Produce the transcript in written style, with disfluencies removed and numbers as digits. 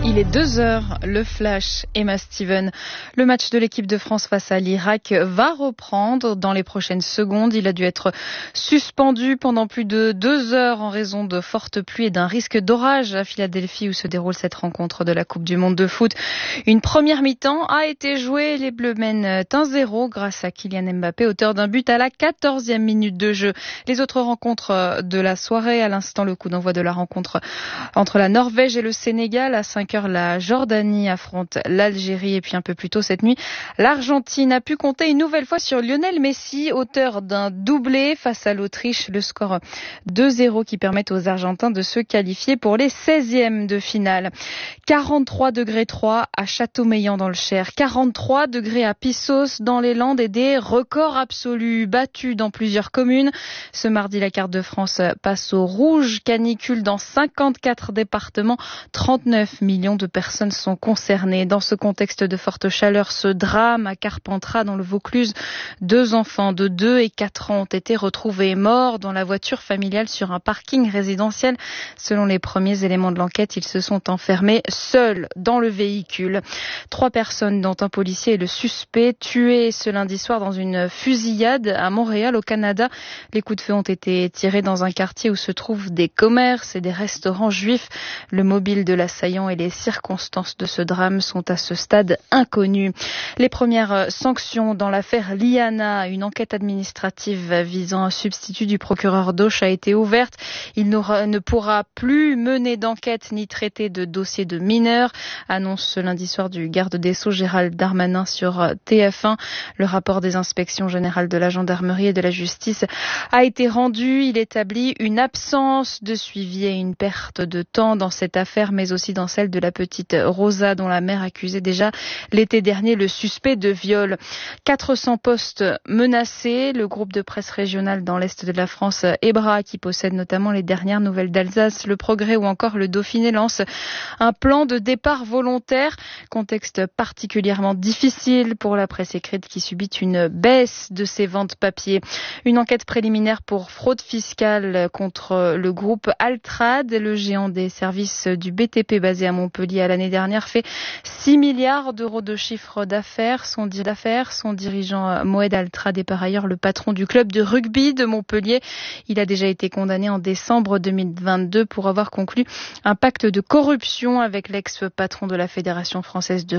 Il est 2h, le flash, Emma Steven. Le match de l'équipe de France face à l'Irak va reprendre dans les prochaines secondes. Il a dû être suspendu pendant plus de 2 heures en raison de fortes pluies et d'un risque d'orage à Philadelphie où se déroule cette rencontre de la Coupe du Monde de foot. Une première mi-temps a été jouée. Les Bleus mènent 1-0 grâce à Kylian Mbappé, auteur d'un but à la 14e minute de jeu. Les autres rencontres de la soirée, à l'instant le coup d'envoi de la rencontre entre la Norvège et le Sénégal. À 5h, la Jordanie affronte l'Algérie et puis un peu plus tôt cette nuit, l'Argentine a pu compter une nouvelle fois sur Lionel Messi, auteur d'un doublé face à l'Autriche. Le score 2-0 qui permet aux Argentins de se qualifier pour les 16e de finale. 43 degrés 3 à Châteaumeillan dans le Cher, 43 degrés à Pissos dans les Landes et des records absolus battus dans plusieurs communes. Ce mardi, la carte de France passe au rouge, canicule dans 54 départements, 39 millions de personnes sont concernées. Dans ce contexte de forte chaleur, ce drame à Carpentras dans le Vaucluse, 2 enfants de 2 et 4 ans ont été retrouvés morts dans la voiture familiale sur un parking résidentiel. Selon les premiers éléments de l'enquête, ils se sont enfermés seuls dans le véhicule. 3 personnes, dont un policier et le suspect, tués ce lundi soir dans une fusillade à Montréal, au Canada. Les coups de feu ont été tirés dans un quartier où se trouvent des commerces et des restaurants juifs. Le mobile de l'assaillant et les circonstances de ce drame sont à ce stade inconnues. Les premières sanctions dans l'affaire Liana, une enquête administrative visant un substitut du procureur d'Auch a été ouverte. Il ne pourra plus mener d'enquête ni traiter de dossier de mineurs, annonce ce lundi soir du garde des Sceaux Gérald Darmanin sur TF1. Le rapport des inspections générales de la gendarmerie et de la justice a été rendu. Il établit une absence de suivi et une perte de temps dans cette affaire, mais aussi dans celle de la petite Rosa, dont la mère accusait déjà l'été dernier le suspect de viol. 400 postes menacés. Le groupe de presse régional dans l'Est de la France, EBRA, qui possède notamment les dernières nouvelles d'Alsace, Le Progrès ou encore le Dauphiné, lance un plan de départ volontaire. Contexte particulièrement difficile pour la presse écrite qui subit une baisse de ses ventes papier. Une enquête préliminaire pour fraude fiscale contre le groupe Altrad, le géant des services du BTP basé à Montpellier à l'année dernière, fait 6 milliards d'euros de chiffre d'affaires. Son dirigeant Moed Altrad est par ailleurs le patron du club de rugby de Montpellier. Il a déjà été condamné en décembre 2022 pour avoir conclu un pacte de corruption avec l'ex-patron de la Fédération française de